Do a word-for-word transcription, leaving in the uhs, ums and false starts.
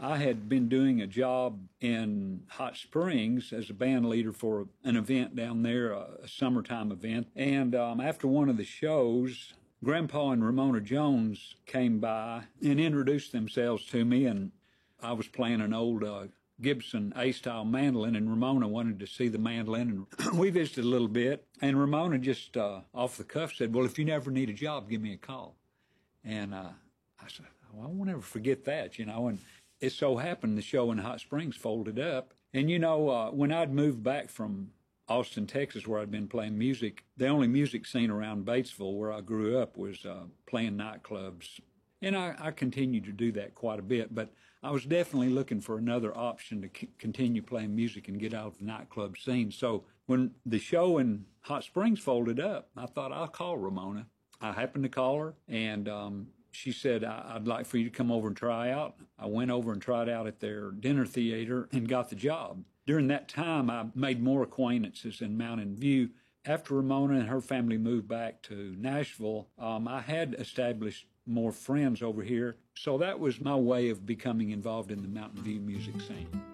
I had been doing a job in Hot Springs as a band leader for an event down there, a, a summertime event. And um, after one of the shows, Grandpa and Ramona Jones came by and introduced themselves to me, and I was playing an old uh, Gibson A-style mandolin, and Ramona wanted to see the mandolin, and we visited a little bit. And Ramona just uh, off the cuff said, well, if you never need a job, give me a call. And uh, I said, well, I won't ever forget that, you know. And it so happened the show in Hot Springs folded up. And, you know, uh, when I'd moved back from Austin, Texas, where I'd been playing music, the only music scene around Batesville, where I grew up, was uh, playing nightclubs. And I, I continued to do that quite a bit, but I was definitely looking for another option to c- continue playing music and get out of the nightclub scene. So when the show in Hot Springs folded up, I thought, I'll call Ramona. I happened to call her, and um, she said, I- I'd like for you to come over and try out. I went over and tried out at their dinner theater and got the job. During that time, I made more acquaintances in Mountain View. After Ramona and her family moved back to Nashville, um, I had established more friends over here. So that was my way of becoming involved in the Mountain View music scene.